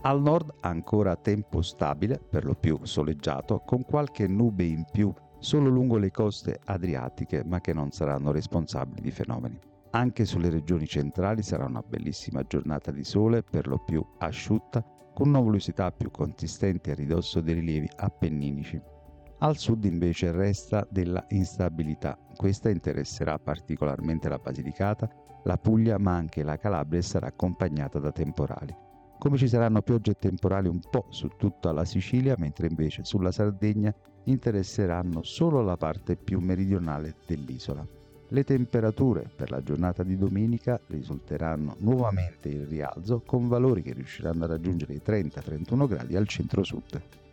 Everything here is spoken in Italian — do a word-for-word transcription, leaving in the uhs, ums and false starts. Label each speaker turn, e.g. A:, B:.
A: Al nord ancora tempo stabile, per lo più soleggiato, con qualche nube in più solo lungo le coste adriatiche, ma che non saranno responsabili di fenomeni. Anche sulle regioni centrali sarà una bellissima giornata di sole, per lo più asciutta, con nuvolosità più consistenti a ridosso dei rilievi appenninici. Al sud invece resta della instabilità. Questa interesserà particolarmente la Basilicata, la Puglia, ma anche la Calabria e sarà accompagnata da temporali. Come ci saranno piogge e temporali un po' su tutta la Sicilia, mentre invece sulla Sardegna interesseranno solo la parte più meridionale dell'isola. Le temperature per la giornata di domenica risulteranno nuovamente in rialzo, con valori che riusciranno a raggiungere i trenta trentuno gradi al centro-sud.